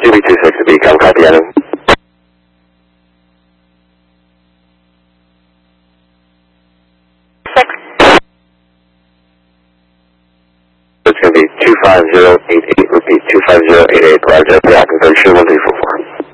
GB26 to become copy Adam. It's going to be 25088, repeat 25088, Roger, yeah, conversion 135.